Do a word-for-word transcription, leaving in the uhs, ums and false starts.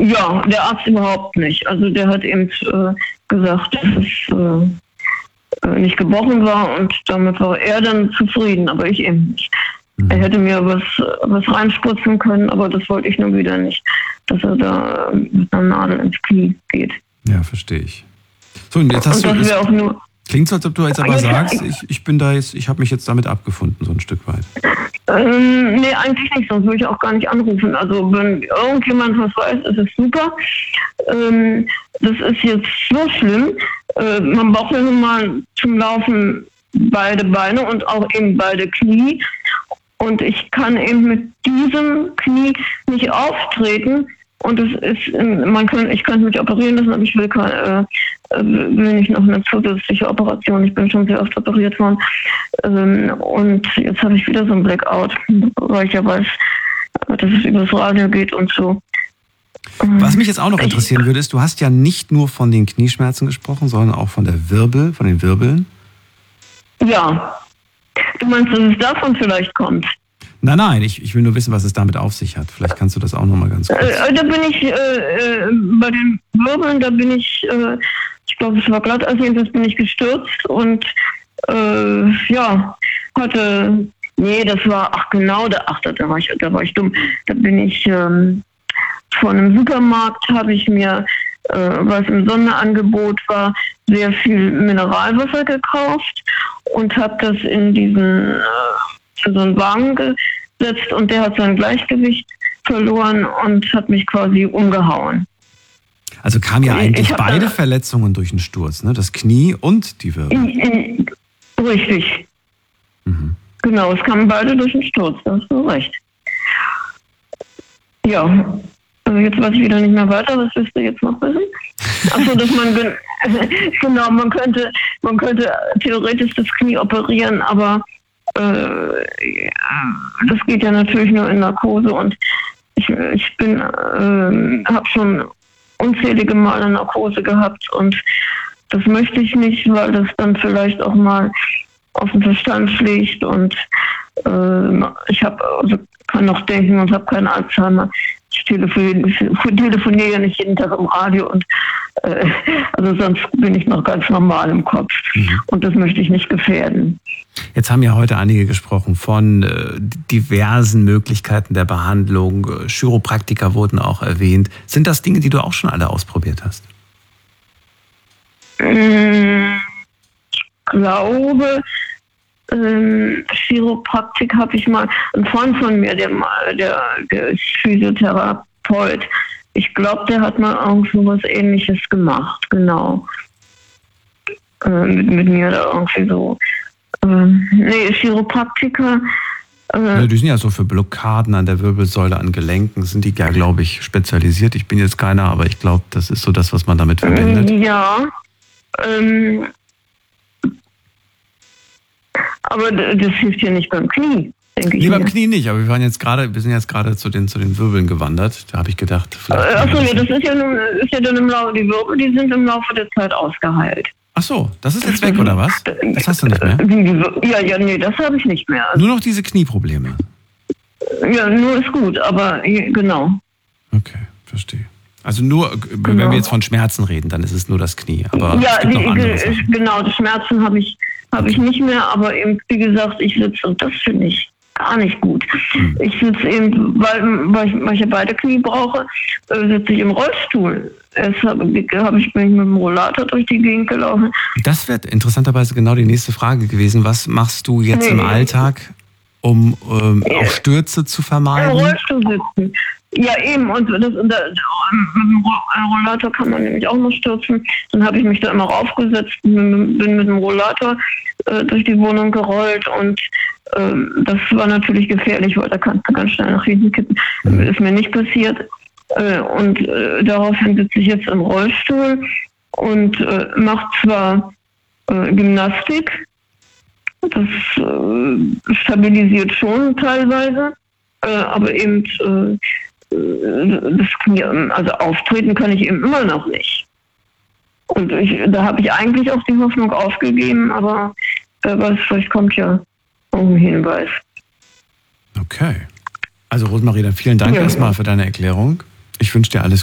Ja, der Arzt überhaupt nicht. Also der hat eben äh, gesagt, dass es äh, nicht gebrochen war und damit war er dann zufrieden, aber ich eben nicht. Mhm. Er hätte mir was, was reinspritzen können, aber das wollte ich nun wieder nicht, dass er da mit einer Nadel ins Knie geht. Ja, verstehe ich. So, und jetzt hast und du... Das auch nur, klingt so, als ob du jetzt aber ja, sagst, ich, ich bin da jetzt, ich habe mich jetzt damit abgefunden, so ein Stück weit. Ähm, nee, eigentlich nicht, sonst würde ich auch gar nicht anrufen. Also wenn irgendjemand was weiß, ist es super. Ähm, das ist jetzt so schlimm. Äh, man braucht ja nun mal zum Laufen beide Beine und auch eben beide Knie. Und ich kann eben mit diesem Knie nicht auftreten. Und es ist, man kann, ich könnte mich operieren lassen, aber ich will, kein, äh, will nicht noch eine zusätzliche Operation. Ich bin schon sehr oft operiert worden. Ähm, und jetzt habe ich wieder so ein Blackout, weil ich ja weiß, dass es über das Radio geht und so. Was mich jetzt auch noch interessieren würde, ist, du hast ja nicht nur von den Knieschmerzen gesprochen, sondern auch von der Wirbel, von den Wirbeln. Ja. Du meinst, dass es davon vielleicht kommt? Nein, nein, ich, ich will nur wissen, was es damit auf sich hat. Vielleicht kannst du das auch nochmal ganz kurz... Äh, da bin ich, äh, bei den Wirbeln, da bin ich, äh, ich glaube, es war glatt, also das bin ich gestürzt und, äh, ja, hatte, nee, das war, ach genau, da, ach, da war ich, da war ich dumm. Da bin ich, ähm, von einem Supermarkt habe ich mir, äh, was im Sonderangebot war, sehr viel Mineralwasser gekauft und habe das in diesen... Äh, so einen Wagen gesetzt und der hat sein Gleichgewicht verloren und hat mich quasi umgehauen. Also kamen ja eigentlich beide Verletzungen durch den Sturz, ne? Das Knie und die Wirbel. In, in, richtig. Mhm. Genau, es kamen beide durch den Sturz, da hast du recht. Ja, also jetzt weiß ich wieder nicht mehr weiter, was willst du jetzt noch wissen? Achso, dass man, genau, man könnte, man könnte theoretisch das Knie operieren, aber das geht ja natürlich nur in Narkose und ich, ich bin, äh, habe schon unzählige Male Narkose gehabt und das möchte ich nicht, weil das dann vielleicht auch mal auf den Verstand schlägt und äh, ich habe, also kann noch denken und habe keinen Alzheimer. Ich telefoniere, telefoniere ja nicht jeden Tag im Radio und äh, also sonst bin ich noch ganz normal im Kopf mhm. und das möchte ich nicht gefährden. Jetzt haben ja heute einige gesprochen von äh, diversen Möglichkeiten der Behandlung. Chiropraktiker wurden auch erwähnt. Sind das Dinge, die du auch schon alle ausprobiert hast? Ich glaube, ähm, Chiropraktik habe ich mal, ein Freund von mir, der, der, der ist Physiotherapeut. Ich glaube, der hat mal irgendwo was Ähnliches gemacht, genau. Äh, mit, mit mir da irgendwie so. Ähm, nee, Chiropraktiker. Äh, ja, die sind ja so für Blockaden an der Wirbelsäule, an Gelenken, sind die ja, glaube ich, spezialisiert. Ich bin jetzt keiner, aber ich glaube, das ist so das, was man damit verbindet. Ja, ähm, aber das hilft ja nicht beim Knie, denke ich. Nee, beim Knie nicht, aber wir waren jetzt gerade, wir sind jetzt gerade zu den, zu den Wirbeln gewandert. Da habe ich gedacht, vielleicht. Achso, ja, das ist ja, nun, ist ja dann im Laufe, die Wirbel, die sind im Laufe der Zeit ausgeheilt. Ach so, das ist jetzt weg, oder was? Das hast du nicht mehr? Ja, ja, nee, das habe ich nicht mehr. Nur noch diese Knieprobleme? Ja, nur ist gut, aber genau. Okay, verstehe. Also nur, genau. Wenn wir jetzt von Schmerzen reden, dann ist es nur das Knie. Aber ja, es gibt noch andere Sachen. Genau, die Schmerzen habe ich, hab ich nicht mehr, aber eben, wie gesagt, ich sitze und das finde ich gar nicht gut. Hm. Ich sitze eben, weil, weil, ich, weil ich ja beide Knie brauche, äh, sitze ich im Rollstuhl. Erst habe hab ich bin ich mit dem Rollator durch die Gegend gelaufen. Das wäre interessanterweise genau die nächste Frage gewesen. Was machst du jetzt nee. im Alltag, um ähm, ja. auch Stürze zu vermeiden? Im Rollstuhl sitzen. Ja, eben. Und das, und das, mit dem Rollator kann man nämlich auch noch stürzen. Dann habe ich mich da immer raufgesetzt, bin mit dem Rollator äh, durch die Wohnung gerollt und äh, das war natürlich gefährlich, weil da kannst du ganz schnell nach hinten kippen. Mhm. Ist mir nicht passiert. Äh, und äh, daraufhin sitze ich jetzt im Rollstuhl und äh, mache zwar äh, Gymnastik, das äh, stabilisiert schon teilweise, äh, aber eben äh, das kann ja, also auftreten kann ich eben immer noch nicht. Und ich, da habe ich eigentlich auch die Hoffnung aufgegeben, aber äh, was, vielleicht kommt ja irgendein Hinweis. Okay. Also Rosemarie, dann vielen Dank ja. erstmal für deine Erklärung. Ich wünsche dir alles